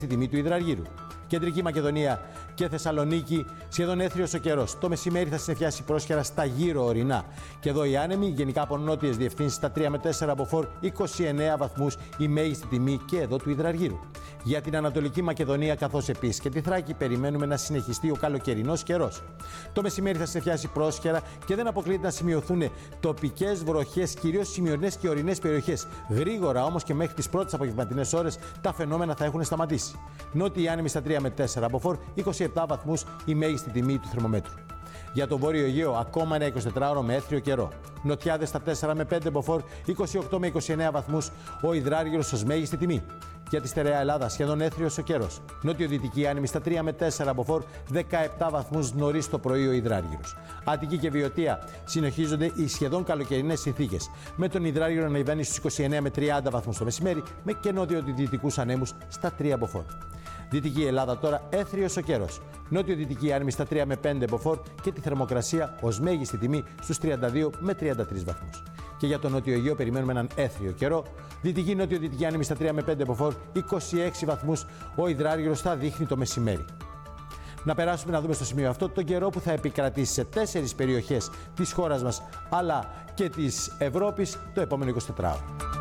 στη τιμή του υδραργύρου. Κεντρική Μακεδονία και Θεσσαλονίκη, σχεδόν έθριος ο καιρός. Το μεσημέρι θα συννεφιάσει πρόσχερα στα γύρω ορεινά. Και εδώ οι άνεμοι, γενικά από νότιες διευθύνσεις, στα 3 με 4 από φόρ, 29 βαθμούς η μέγιστη τιμή και εδώ του υδραργύρου. Για την Ανατολική Μακεδονία, καθώς επίσης και τη Θράκη, περιμένουμε να συνεχιστεί ο καλοκαιρινός καιρός. Το μεσημέρι θα συννεφιάσει πρόσχερα και δεν αποκλείεται να σημειωθούν τοπικές βροχές, κυρίως στις σημειωρινές και ορεινές περιοχές. Γρήγορα όμως και μέχρι τις πρώτες απογευματινές ώρες τα φαινόμενα θα έχουν σταματήσει. Νότιοι άνεμοι στα 3 με 4 από φόρ, 27 βαθμούς η μέγιστη τιμή του θερμομέτρου. Για το Βόρειο Αιγαίο, ακόμα ένα 24ωρο με έθριο καιρό. Νοτιάδες στα 4 με 5 από φόρ, 28 με 29 βαθμούς ο υδράργυρος ως μέγιστη τιμή. Για τη στερεά Ελλάδα, σχεδόν έθριος ο καιρός. Νότιο-δυτική άνεμη στα 3 με 4 από φόρ, 17 βαθμούς νωρίς το πρωί ο υδράργυρος. Αττική και Βιωτία συνεχίζονται οι σχεδόν καλοκαιρινές συνθήκες. Με τον υδράργυρο να ανεβαίνει στους 29 με 30 βαθμούς το μεσημέρι, με και νότιο-δυτικούς ανέμους στα 3 από φόρ. Δυτική Ελλάδα τώρα, έθριος ο καιρός. Νότιο-δυτική άνεμη στα 3 με 5 από φόρ και τη θερμοκρασία ως μέγιστη τιμή στους 32 με 33 βαθμούς. Και για το Νότιο Αιγαίο περιμένουμε έναν έθριο καιρό. Δυτική νότιο-δυτική άνεμη στα 3 με 5 από φόρ, 26 βαθμούς ο υδράργυρος θα δείχνει το μεσημέρι. Να περάσουμε να δούμε στο σημείο αυτό τον καιρό που θα επικρατήσει σε 4 περιοχές της χώρας μας αλλά και της Ευρώπης το επόμενο 24ωρο.